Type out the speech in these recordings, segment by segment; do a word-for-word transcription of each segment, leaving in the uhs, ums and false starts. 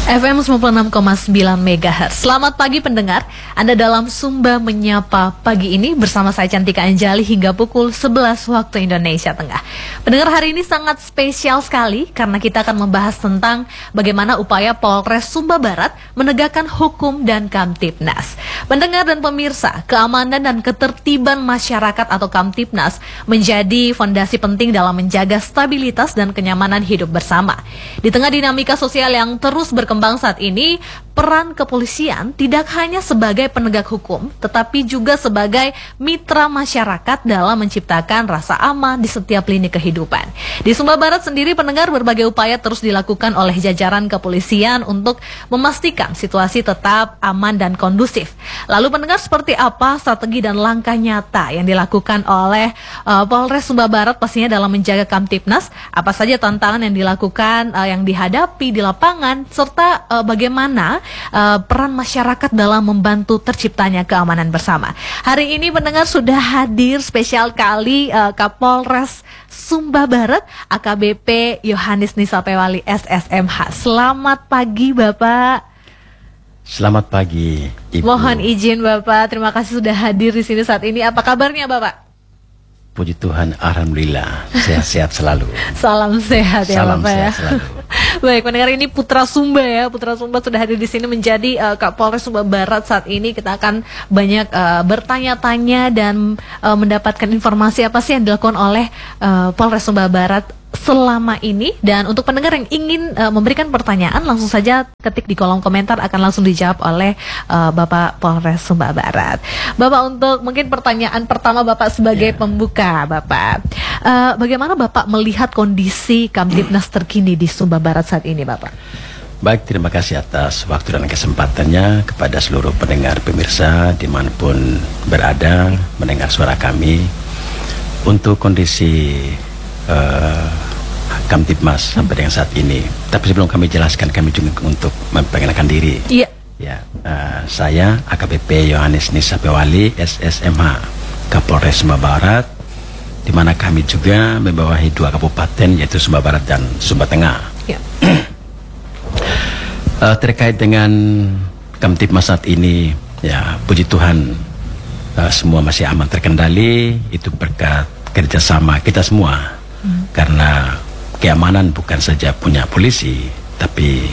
F M sembilan puluh enam koma sembilan megahertz. Selamat pagi pendengar, Anda dalam Sumba Menyapa pagi ini bersama saya Cantika Anjali hingga pukul sebelas waktu Indonesia Tengah. Pendengar, hari ini sangat spesial sekali karena kita akan membahas tentang bagaimana upaya Polres Sumba Barat menegakkan hukum dan Kamtibnas. Pendengar dan pemirsa, keamanan dan ketertiban masyarakat atau Kamtibnas menjadi fondasi penting dalam menjaga stabilitas dan kenyamanan hidup bersama. Di tengah dinamika sosial yang terus berkembang saat ini, peran kepolisian tidak hanya sebagai penegak hukum, tetapi juga sebagai mitra masyarakat dalam menciptakan rasa aman di setiap lini kehidupan. Di Sumba Barat sendiri, pendengar, berbagai upaya terus dilakukan oleh jajaran kepolisian untuk memastikan situasi tetap aman dan kondusif. Lalu pendengar, seperti apa strategi dan langkah nyata yang dilakukan oleh uh, Polres Sumba Barat pastinya dalam menjaga Kamtibnas? Apa saja tantangan yang dilakukan, uh, yang dihadapi di lapangan, serta uh, bagaimana Uh, peran masyarakat dalam membantu terciptanya keamanan bersama. Hari ini pendengar sudah hadir spesial kali uh, Kapolres Sumba Barat A K B P Yohanes Nisapewali S S M H. Selamat pagi Bapak. Selamat pagi Ibu. Mohon izin Bapak, terima kasih sudah hadir di sini saat ini. Apa kabarnya Bapak? Puji Tuhan, alhamdulillah, sehat-sehat selalu. Salam sehat ya Salam Bapak sehat ya. Selalu. Baik, pendengar, ini Putra Sumba ya. Putra Sumba sudah hadir di sini menjadi uh, Kapolres Sumba Barat saat ini. Kita akan banyak uh, bertanya-tanya dan uh, mendapatkan informasi apa sih yang dilakukan oleh uh, Polres Sumba Barat selama ini. Dan untuk pendengar yang ingin uh, memberikan pertanyaan, langsung saja ketik di kolom komentar, akan langsung dijawab oleh uh, Bapak Polres Sumba Barat. Bapak, untuk mungkin pertanyaan pertama Bapak sebagai yeah. pembuka, Bapak, uh, bagaimana Bapak melihat kondisi Kamtibnas terkini di Sumba Barat saat ini, Bapak? Baik, terima kasih atas waktu dan kesempatannya kepada seluruh pendengar pemirsa dimanapun berada mendengar suara kami. Untuk kondisi uh, Kamtibmas sampai dengan saat ini. Tapi sebelum kami jelaskan, kami juga untuk memperkenalkan diri. Iya. Ya, uh, saya A K B P Yohanes Nisapewali S S M H Kapolres Sumba Barat, di mana kami juga membawahi dua kabupaten yaitu Sumba Barat dan Sumba Tengah. Ya. uh, terkait dengan Kamtibmas saat ini, ya puji Tuhan uh, semua masih aman terkendali. Itu berkat kerjasama kita semua. Hmm. Karena keamanan bukan saja punya polisi, tapi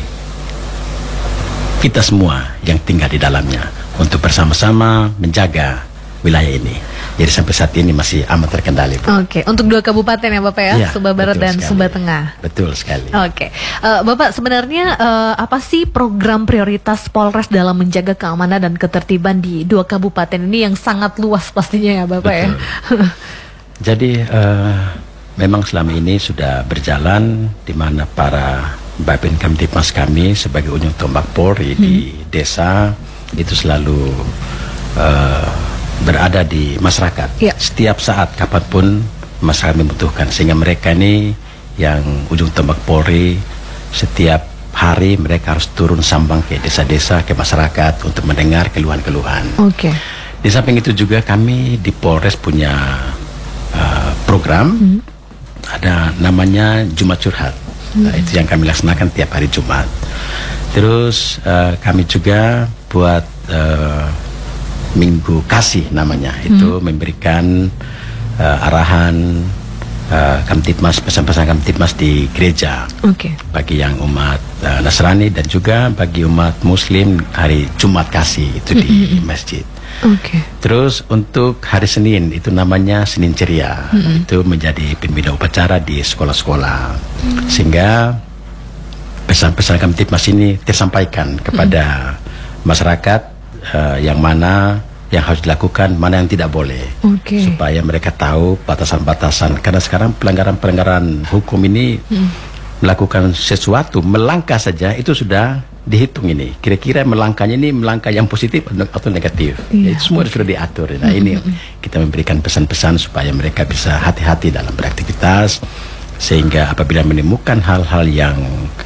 kita semua yang tinggal di dalamnya untuk bersama-sama menjaga wilayah ini. Jadi sampai saat ini masih aman terkendali, Bu. Oke, untuk dua kabupaten ya Bapak ya, ya Sumba Barat dan sekali. Sumba Tengah. Betul sekali. Oke, uh, Bapak, sebenarnya uh, apa sih program prioritas Polres dalam menjaga keamanan dan ketertiban di dua kabupaten ini yang sangat luas pastinya ya Bapak? Betul. Ya? Jadi uh, memang selama ini sudah berjalan di mana para Babin Kamtibmas kami sebagai ujung tombak Polri hmm. di desa itu selalu uh, berada di masyarakat. Ya. Setiap saat kapanpun masyarakat membutuhkan, sehingga mereka ini yang ujung tombak Polri setiap hari mereka harus turun sambang ke desa-desa, ke masyarakat untuk mendengar keluhan-keluhan. Oke. Okay. Di samping itu juga kami di Polres punya uh, program hmm. ada namanya Jumat Curhat. Hmm. Nah, itu yang kami laksanakan tiap hari Jumat. Terus uh, kami juga buat uh, Minggu Kasih namanya, hmm. itu memberikan uh, arahan uh, Kamtibmas, pesan-pesan Kamtibmas di gereja. Okay. Bagi yang umat uh, Nasrani dan juga bagi umat Muslim hari Jumat Kasih itu hmm. di masjid. Okay. Terus untuk hari Senin itu namanya Senin Ceria, hmm. itu menjadi pembina upacara di sekolah-sekolah, hmm. sehingga pesan-pesan Kamtibmas ini tersampaikan kepada hmm. masyarakat uh, yang mana yang harus dilakukan, mana yang tidak boleh, okay. supaya mereka tahu batasan-batasan. Karena sekarang pelanggaran-pelanggaran hukum ini hmm. melakukan sesuatu, melangkah saja itu sudah dihitung ini. Kira-kira melangkahnya ini melangkah yang positif atau negatif. Yeah. Itu semua sudah diatur. Nah mm-hmm. ini kita memberikan pesan-pesan supaya mereka bisa hati-hati dalam beraktivitas, sehingga apabila menemukan hal-hal yang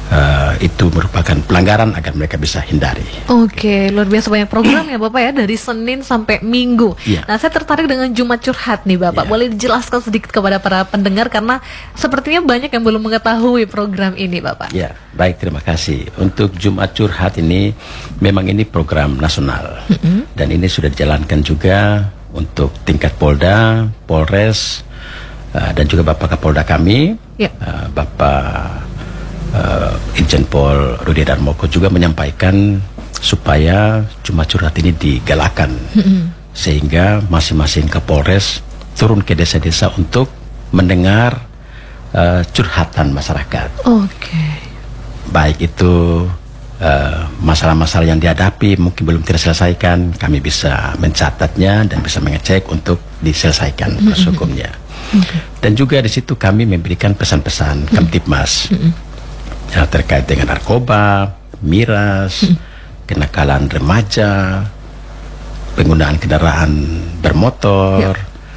uh, itu merupakan pelanggaran agar mereka bisa hindari. Oke, luar biasa banyak program ya Bapak ya, dari Senin sampai Minggu. Ya. Nah, saya tertarik dengan Jumat Curhat nih Bapak. Ya. Boleh dijelaskan sedikit kepada para pendengar karena sepertinya banyak yang belum mengetahui program ini Bapak. Ya, baik, terima kasih. Untuk Jumat Curhat ini memang ini program nasional. Mm-hmm. Dan ini sudah dijalankan juga untuk tingkat Polda, Polres, uh, dan juga Bapak Kapolda kami, ya. uh, Bapak Uh, Irjen Pol Rudi Darmoko juga menyampaikan supaya Jumat Curhat ini digalakan, mm-hmm. sehingga masing-masing Kapolres turun ke desa-desa untuk mendengar uh, curhatan masyarakat. Oke. Okay. Baik itu uh, masalah-masalah yang dihadapi mungkin belum terselesaikan, kami bisa mencatatnya dan bisa mengecek untuk diselesaikan mm-hmm. proses hukumnya. Okay. Dan juga di situ kami memberikan pesan-pesan mm-hmm. Kamtibmas. Mm-hmm. yang terkait dengan narkoba, miras, hmm. kenakalan remaja, penggunaan kendaraan bermotor, ya.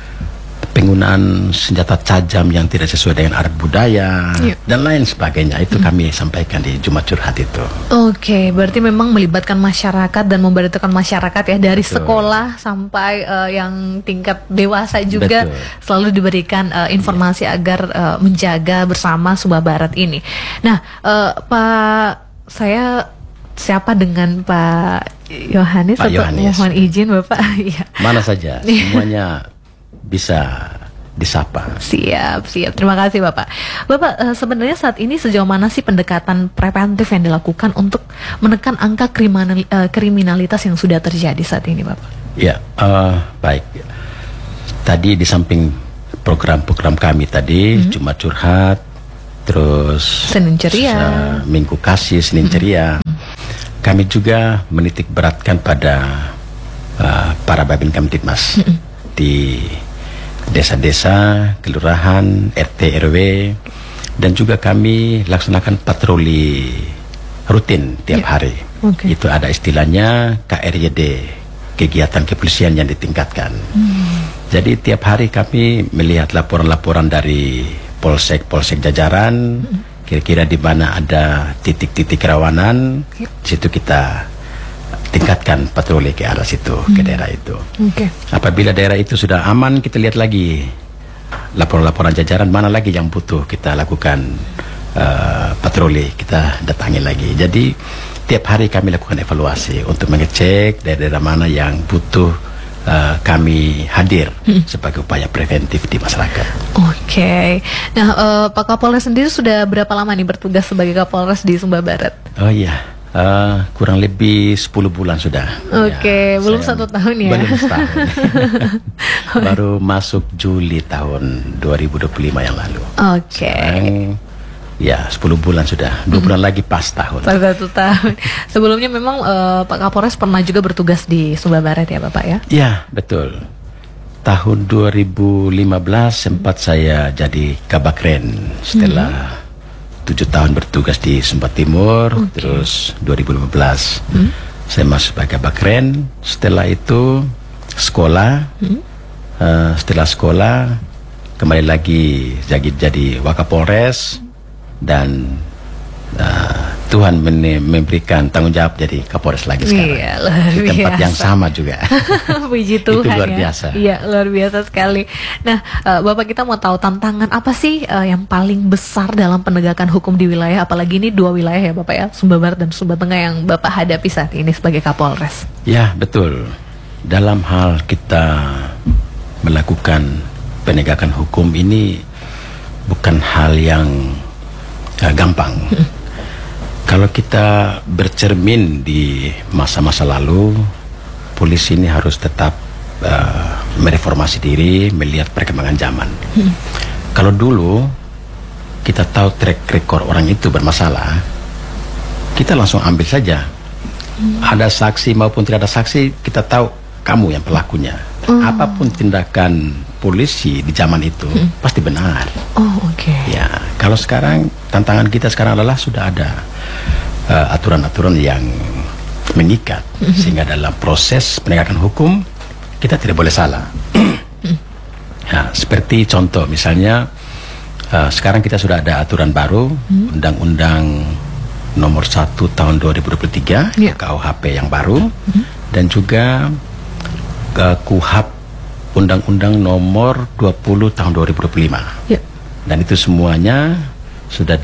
penggunaan senjata tajam yang tidak sesuai dengan adat budaya, ya. dan lain sebagainya. Itu hmm. kami sampaikan di Jumat Curhat itu. Oke, berarti memang melibatkan masyarakat dan memberitakan masyarakat ya, dari Betul. sekolah sampai uh, yang tingkat dewasa juga. Betul. Selalu diberikan uh, informasi ya. agar uh, menjaga bersama Sumba Barat ini. Nah, uh, Pak, saya siapa dengan Pak Yohanes Pak atau Yohanes. mohon izin Bapak? Ya. Mana saja, semuanya bisa disapa. Siap, siap. Terima kasih Bapak. Bapak, uh, sebenarnya saat ini sejauh mana sih pendekatan preventif yang dilakukan untuk menekan angka kriminal, uh, kriminalitas yang sudah terjadi saat ini, Bapak? Ya, uh, baik. Tadi di samping program-program kami tadi, hmm. Jumat Curhat, terus Senin Ceria, uh, Minggu Kasih, Senin hmm. Ceria, kami juga menitik beratkan pada uh, para Babin Kamtibmas hmm. di desa-desa, kelurahan, R T R W, dan juga kami laksanakan patroli rutin tiap ya. hari. Okay. Itu ada istilahnya K R Y D, kegiatan kepolisian yang ditingkatkan. Hmm. Jadi tiap hari kami melihat laporan-laporan dari polsek-polsek jajaran, hmm. kira-kira di mana ada titik-titik kerawanan, ya. Di situ kita tingkatkan patroli ke arah situ, hmm. ke daerah itu. Okay. Apabila daerah itu sudah aman, kita lihat lagi laporan-laporan jajaran mana lagi yang butuh kita lakukan uh, patroli, kita datangi lagi. Jadi tiap hari kami lakukan evaluasi untuk mengecek daerah-daerah mana yang butuh uh, kami hadir hmm. sebagai upaya preventif di masyarakat. Oke. Okay. Nah, uh, Pak Kapolres sendiri sudah berapa lama nih bertugas sebagai Kapolres di Sumba Barat? Oh iya. Uh, kurang lebih sepuluh bulan sudah. Oke, okay, ya, belum satu tahun ya? Belum setahun. Baru masuk Juli tahun dua ribu dua puluh lima yang lalu. Oke. Okay. Ya, sepuluh bulan sudah. Dua hmm. bulan lagi pas tahun. Pas satu tahun. Sebelumnya memang uh, Pak Kapolres pernah juga bertugas di Sumba Barat ya Bapak ya? Ya, betul. Tahun dua ribu lima belas sempat hmm. saya jadi Kabakren setelah hmm. tujuh tahun bertugas di Sumba Timur, okay. terus dua ribu lima belas hmm? saya masuk sebagai Bakren. Setelah itu sekolah, hmm? uh, setelah sekolah kembali lagi jadi jadi Wakapolres dan uh, Tuhan memberikan tanggung jawab jadi Kapolres lagi sekarang. Iya, luar di tempat biasa. yang sama juga. Puji Tuhan. Itu luar ya. biasa. Iya, luar biasa sekali. Nah, uh, Bapak, kita mau tahu tantangan apa sih uh, yang paling besar dalam penegakan hukum di wilayah, apalagi ini dua wilayah ya Bapak ya, Sumba Barat dan Sumba Tengah yang Bapak hadapi saat ini sebagai Kapolres. Ya, betul. Dalam hal kita melakukan penegakan hukum ini bukan hal yang uh, gampang. Kalau kita bercermin di masa-masa lalu, polisi ini harus tetap uh, mereformasi diri, melihat perkembangan zaman. Hmm. Kalau dulu kita tahu track record orang itu bermasalah, kita langsung ambil saja. Hmm. Ada saksi maupun tidak ada saksi, kita tahu kamu yang pelakunya. Hmm. Apapun tindakan polisi di zaman itu hmm. pasti benar. Oh, oke. Okay. Ya, kalau sekarang tantangan kita sekarang adalah sudah ada aturan-aturan uh, yang mengikat mm-hmm. sehingga dalam proses penegakan hukum kita tidak boleh salah. Nah, seperti contoh misalnya uh, sekarang kita sudah ada aturan baru mm-hmm. Undang-Undang nomor satu tahun dua ribu dua puluh tiga, yeah. K U H P yang baru, mm-hmm. dan juga uh, K U H A P Undang-Undang nomor dua puluh tahun dua ribu dua puluh lima. Yeah. Dan itu semuanya sudah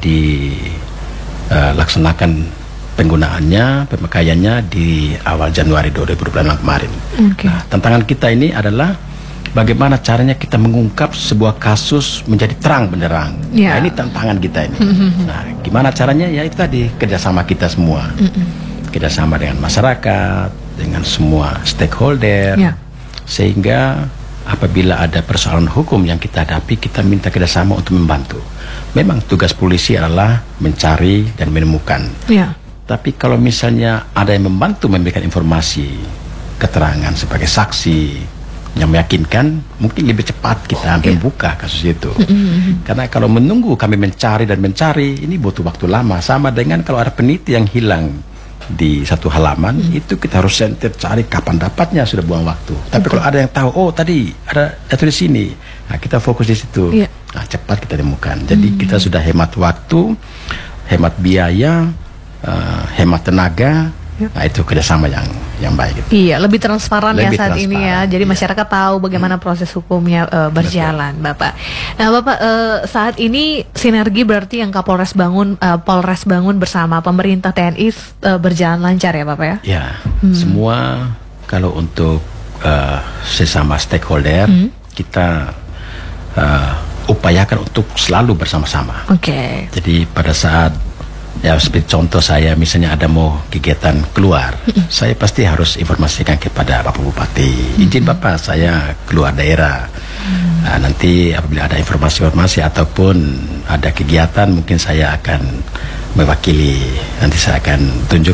dilaksanakan uh, penggunaannya, pemakaiannya di awal Januari dua ribu dua puluh enam kemarin. Okay. Nah, tantangan kita ini adalah bagaimana caranya kita mengungkap sebuah kasus menjadi terang benderang. Yeah. Nah, ini tantangan kita ini. Mm-hmm. Nah, gimana caranya? Ya itu tadi, kerjasama kita semua. Mm-hmm. Kerjasama dengan masyarakat, dengan semua stakeholder. Yeah. Sehingga apabila ada persoalan hukum yang kita hadapi, kita minta kerjasama untuk membantu. Memang tugas polisi adalah mencari dan menemukan. Yeah. Tapi kalau misalnya ada yang membantu memberikan informasi, keterangan sebagai saksi yang meyakinkan, mungkin lebih cepat kita okay. membuka kasus itu. Mm-hmm. Karena kalau menunggu kami mencari dan mencari, ini butuh waktu lama. Sama dengan kalau ada peneliti yang hilang di satu halaman, mm-hmm. itu kita harus center cari kapan dapatnya, sudah buang waktu. Tapi okay. kalau ada yang tahu, oh tadi ada jatuh di sini, nah kita fokus di situ. Yeah. Nah, cepat kita temukan. Jadi mm-hmm. kita sudah hemat waktu, hemat biaya, uh, hemat tenaga. Nah, itu kerjasama yang yang baik. Gitu. Iya, lebih transparan lebih ya saat transparan, ini ya. Jadi iya. masyarakat tahu bagaimana hmm. proses hukumnya uh, berjalan, Betul. Bapak. Nah, Bapak uh, saat ini sinergi berarti yang Kapolres bangun, uh, Polres bangun bersama pemerintah T N I uh, berjalan lancar ya, Bapak ya? Ya, hmm. semua kalau untuk uh, sesama stakeholder hmm. kita uh, upayakan untuk selalu bersama-sama. Oke. Okay. Jadi pada saat ya seperti contoh saya misalnya ada mau kegiatan keluar, mm-hmm. saya pasti harus informasikan kepada Bapak Bupati, izin mm-hmm. Bapak saya keluar daerah. Mm-hmm. Nah, nanti apabila ada informasi-informasi ataupun ada kegiatan mungkin saya akan mewakili, nanti saya akan tunjuk